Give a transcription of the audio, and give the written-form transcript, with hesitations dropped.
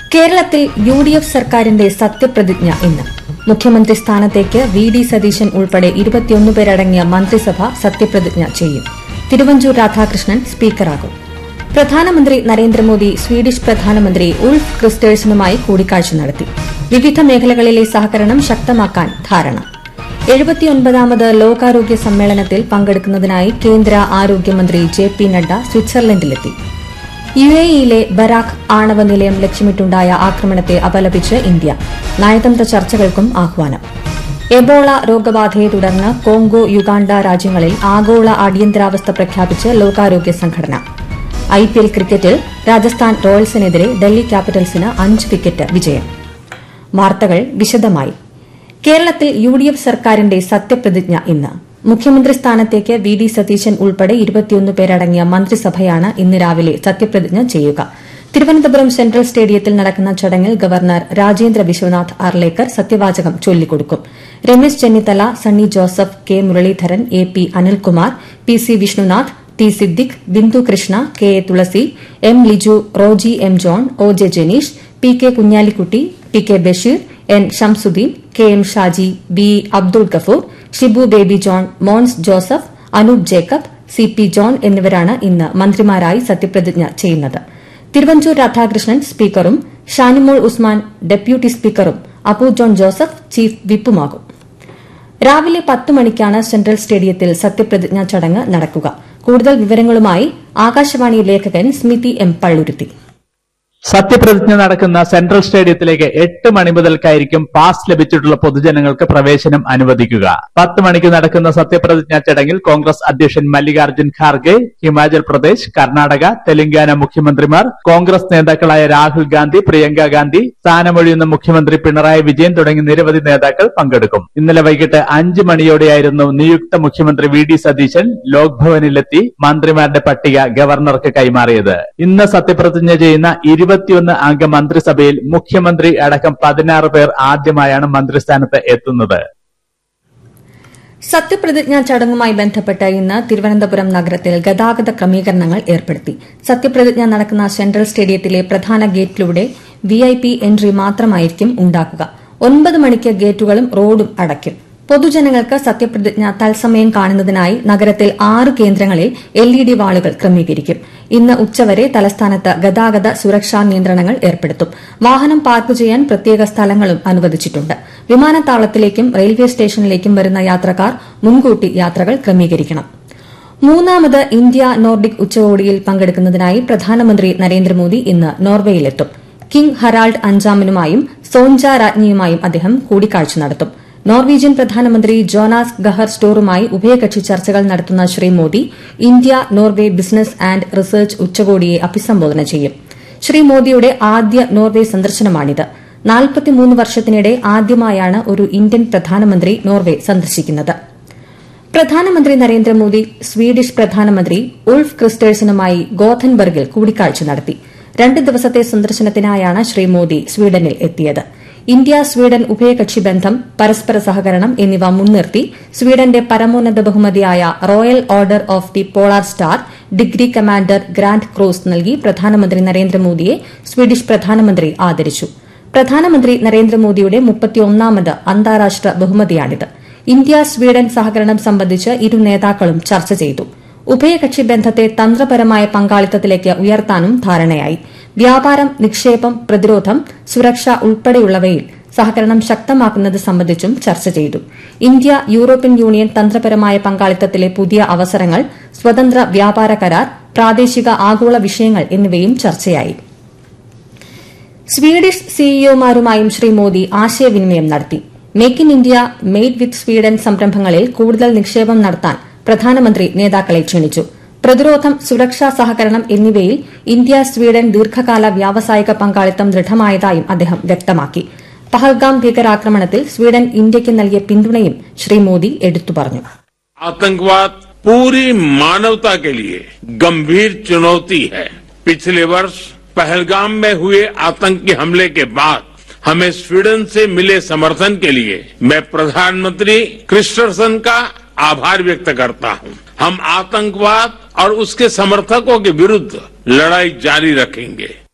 കേരളത്തിൽ യു.ഡി.എഫ് സർക്കാരിന്റെ സത്യപ്രതിജ്ഞ ഇന്ന്. മുഖ്യമന്ത്രി സ്ഥാനത്തേക്ക് വി.ഡി. സതീശൻ ഉൾപ്പെടെ 21 പേരടങ്ങിയ മന്ത്രിസഭ സത്യപ്രതിജ്ഞ ചെയ്യും. തിരുവഞ്ചൂർ രാധാകൃഷ്ണൻ സ്പീക്കറാകും. പ്രധാനമന്ത്രി നരേന്ദ്രമോദി സ്വീഡിഷ് പ്രധാനമന്ത്രി ഉൾഫ് ക്രിസ്റ്റേഴ്സനുമായി കൂടിക്കാഴ്ച നടത്തി. വിവിധ മേഖലകളിലെ സഹകരണം ശക്തമാക്കാൻ ധാരണ. 79ാമത് ലോകാരോഗ്യ സമ്മേളനത്തിൽ പങ്കെടുക്കുന്നതിനായി കേന്ദ്ര ആരോഗ്യമന്ത്രി ജെ.പി. നഡ്ഡ സ്വിറ്റ്സർലൻഡിലെത്തി. യുഎഇയിലെ ബരാഖ് ആണവ നിലയം ലക്ഷ്യമിട്ടുണ്ടായ ആക്രമണത്തെ അപലപിച്ച് ഇന്ത്യ. നയതന്ത്ര ചർച്ചകൾക്കും ആഹ്വാനം. എബോള രോഗബാധയെ തുടർന്ന് കോങ്കോ, യുഗാണ്ട രാജ്യങ്ങളിൽ ആഗോള അടിയന്തരാവസ്ഥ പ്രഖ്യാപിച്ച് ലോകാരോഗ്യ സംഘടന. ഐപിഎൽ ക്രിക്കറ്റിൽ രാജസ്ഥാൻ റോയൽസിനെതിരെ ഡൽഹി ക്യാപിറ്റൽസിന് 5 വിക്കറ്റ് വിജയം. വാർത്തകൾ വിശദമായി. കേരളത്തിൽ യു.ഡി.എഫ് സർക്കാരിന്റെ സത്യപ്രതിജ്ഞ ഇന്ന്. മുഖ്യമന്ത്രി സ്ഥാനത്തേക്ക് വി.ഡി. സതീശൻ ഉൾപ്പെടെ 21 പേരടങ്ങിയ മന്ത്രിസഭയാണ് ഇന്ന് രാവിലെ സത്യപ്രതിജ്ഞ ചെയ്യുക. തിരുവനന്തപുരം സെൻട്രൽ സ്റ്റേഡിയത്തിൽ നടക്കുന്ന ചടങ്ങിൽ ഗവർണർ രാജേന്ദ്ര വിശ്വനാഥ് ആർലേക്കർ സത്യവാചകം ചൊല്ലിക്കൊടുക്കും. Ramesh Chennithala, Sunny Joseph, K Muraleedharan, AP. Anilkumar, PC. Vishnunath, T. Siddique, Bindu Krishna, K.A.. തുളസി, M. Liju, Roji M. John, ഒ.ജെ. Janeesh, P K. Kunhalikutty, P K. Basheer, N. Shamsuddin, K M. Shaji, B. Abdul Gafoor, Shibu baby John, Mons Joseph, Anoop Jacob, CP. John എന്നിവരാണ് ഇന്ന് മന്ത്രിമാരായി സത്യപ്രതിജ്ഞ ചെയ്യുന്നത്. തിരുവഞ്ചൂർ രാധാകൃഷ്ണൻ സ്പീക്കറും ഷാനിമോൾ ഉസ്മാൻ ഡെപ്യൂട്ടി സ്പീക്കറും അപ്പു ജോൺ ജോസഫ് ചീഫ് വിപ്പുമാകും. രാവിലെ 10 മണിക്കാണ് സെൻട്രൽ സ്റ്റേഡിയത്തിൽ സത്യപ്രതിജ്ഞാ ചടങ്ങ് നടക്കുക. കൂടുതൽ വിവരങ്ങളുമായി ആകാശവാണി ലേഖകൻ സ്മിതി എം. പള്ളുരുത്തി. സത്യപ്രതിജ്ഞ നടക്കുന്ന സെൻട്രൽ സ്റ്റേഡിയത്തിലേക്ക് 8 മണി മുതൽക്കായിരിക്കും പാസ് ലഭിച്ചിട്ടുള്ള പൊതുജനങ്ങൾക്ക് പ്രവേശനം അനുവദിക്കുക. 10 മണിക്ക് നടക്കുന്ന സത്യപ്രതിജ്ഞാ ചടങ്ങിൽ കോൺഗ്രസ് അധ്യക്ഷൻ മല്ലികാർജ്ജുൻ ഖാർഗെ, ഹിമാചൽ പ്രദേശ്, കർണാടക, തെലങ്കാന മുഖ്യമന്ത്രിമാർ, കോൺഗ്രസ് നേതാക്കളായ രാഹുൽ ഗാന്ധി, പ്രിയങ്ക ഗാന്ധി, സ്ഥാനമൊഴിയുന്ന മുഖ്യമന്ത്രി പിണറായി വിജയൻ തുടങ്ങി നിരവധി നേതാക്കൾ പങ്കെടുക്കും. ഇന്നലെ വൈകിട്ട് 5 മണിയോടെയായിരുന്നു നിയുക്ത മുഖ്യമന്ത്രി വി.ഡി. സതീശൻ ലോക്ഭവനിലെത്തി മന്ത്രിമാരുടെ പട്ടിക ഗവർണർക്ക് കൈമാറിയത്. ഇന്ന് സത്യപ്രതിജ്ഞ ചെയ്യുന്ന 21 അംഗ മന്ത്രിസഭയിൽ മുഖ്യമന്ത്രി അടക്കം 16 പേർ ആദ്യമായാണ് മന്ത്രിസ്ഥാനത്ത് എത്തുന്നത്. സത്യപ്രതിജ്ഞാ ചടങ്ങുമായി ബന്ധപ്പെട്ട് ഇന്ന് തിരുവനന്തപുരം നഗരത്തിൽ ഗതാഗത ക്രമീകരണങ്ങൾ ഏർപ്പെടുത്തി. സത്യപ്രതിജ്ഞ നടക്കുന്ന സെൻട്രൽ സ്റ്റേഡിയത്തിലെ പ്രധാന ഗേറ്റിലൂടെ വിഐപി എൻട്രി മാത്രമായിരിക്കും ഉണ്ടാക്കുക. 9 മണിക്ക് ഗേറ്റുകളും റോഡും അടയ്ക്കും. പൊതുജനങ്ങൾക്ക് സത്യപ്രതിജ്ഞ തത്സമയം കാണുന്നതിനായി നഗരത്തിൽ 6 കേന്ദ്രങ്ങളിൽ LED വാളുകൾ ക്രമീകരിക്കും. ഇന്ന് ഉച്ചവരെ തലസ്ഥാനത്ത് ഗതാഗത സുരക്ഷാ നിയന്ത്രണങ്ങൾ ഏർപ്പെടുത്തും. വാഹനം പാർക്ക് ചെയ്യാൻ പ്രത്യേക സ്ഥലങ്ങളും അനുവദിച്ചിട്ടുണ്ട്. വിമാനത്താവളത്തിലേക്കും റെയിൽവേ സ്റ്റേഷനിലേക്കും വരുന്ന യാത്രക്കാർ മുൻകൂട്ടി യാത്രകൾ ക്രമീകരിക്കണം. 3ാമത് ഇന്ത്യ നോർഡിക് ഉച്ചകോടിയിൽ പങ്കെടുക്കുന്നതിനായി പ്രധാനമന്ത്രി നരേന്ദ്രമോദി ഇന്ന് നോർവേയിലെത്തും. കിങ് ഹറാൾഡ് 5ാമനുമായും സോൻജ രാജ്ഞിയുമായും അദ്ദേഹം കൂടിക്കാഴ്ച നടത്തും. നോർവീജിയൻ പ്രധാനമന്ത്രി ജോനാസ് ഗഹർ സ്റ്റോറുമായി ഉഭയകക്ഷി ചർച്ചകൾ നടത്തുന്ന Shri Modi India Norway business and research ഉച്ചകോടിയെ അഭിസംബോധന ചെയ്യും. ശ്രീ മോദിയുടെ ആദ്യ നോർവെ സന്ദർശനമാണിത്. 43 വർഷത്തിനിടെ ആദ്യമായാണ് ഒരു ഇന്ത്യൻ പ്രധാനമന്ത്രി നോർവെ സന്ദർശിക്കുന്നത്. പ്രധാനമന്ത്രി നരേന്ദ്രമോദി സ്വീഡിഷ് പ്രധാനമന്ത്രി ഉൾഫ് ക്രിസ്റ്റേഴ്സനുമായി ഗോഥൻബർഗിൽ കൂടിക്കാഴ്ച നടത്തി. 2 ദിവസത്തെ സന്ദർശനത്തിനായാണ് ശ്രീ മോദി സ്വീഡനിൽ എത്തിയത്. ഇന്ത്യ സ്വീഡൻ ഉഭയകക്ഷി ബന്ധം, പരസ്പര സഹകരണം എന്നിവ മുൻനിർത്തി സ്വീഡന്റെ പരമോന്നത ബഹുമതിയായ royal order of the polar star degree commander grand cross നൽകി പ്രധാനമന്ത്രി നരേന്ദ്രമോദിയെ സ്വീഡിഷ് പ്രധാനമന്ത്രി ആദരിച്ചു. പ്രധാനമന്ത്രി നരേന്ദ്രമോദിയുടെ 31ാമത് അന്താരാഷ്ട്ര ബഹുമതിയാണിത്. ഇന്ത്യ സ്വീഡൻ സഹകരണം സംബന്ധിച്ച് ഇരു നേതാക്കളും ചർച്ച ചെയ്തു. ഉഭയകക്ഷി ബന്ധത്തെ തന്ത്രപരമായ പങ്കാളിത്തത്തിലേക്ക് ഉയർത്താനും ധാരണയായി. വ്യാപാരം, നിക്ഷേപം, പ്രതിരോധം, സുരക്ഷ ഉൾപ്പെടെയുള്ളവയിൽ സഹകരണം ശക്തമാക്കുന്നത് സംബന്ധിച്ചും ചർച്ച ചെയ്തു. ഇന്ത്യ യൂറോപ്യൻ യൂണിയൻ തന്ത്രപരമായ പങ്കാളിത്തത്തിലെ പുതിയ അവസരങ്ങൾ, സ്വതന്ത്ര വ്യാപാര കരാർ, പ്രാദേശിക ആഗോള വിഷയങ്ങൾ എന്നിവയും ചർച്ചയായി. സ്വീഡിഷ് സിഇഒമാരുമായും ശ്രീ മോദി ആശയവിനിമയം നടത്തി. Make in India, made with Sweden സംരംഭങ്ങളിൽ കൂടുതൽ നിക്ഷേപം നടത്താൻ പ്രധാനമന്ത്രി നേതാക്കളെ ക്ഷണിച്ചു. പ്രതിരോധം, സുരക്ഷാ സഹകരണം എന്നിവയിൽ ഇന്ത്യ സ്വീഡൻ ദീർഘകാല വ്യാവസായിക പങ്കാളിത്തം ദൃഢമായതായും അദ്ദേഹം വ്യക്തമാക്കി. പഹൽഗാം ഭീകരാക്രമണത്തിൽ സ്വീഡൻ ഇന്ത്യയ്ക്ക് നൽകിയ പിന്തുണയും ശ്രീ മോദി എടുത്തു പറഞ്ഞു. आतंकवाद पूरी मानवता के लिए गंभीर चुनौती है. पिछले वर्ष पहलगाम में हुए आतंकी हमले के बाद हमें स्वीडन से मिले समर्थन के लिए मैं प्रधानमंत्री क्रिस्टर्सन का आभार व्यक्त करता हूं. हम आतंकवाद और उसके समर्थकों के विरुद्ध लड़ाई जारी रखेंगे.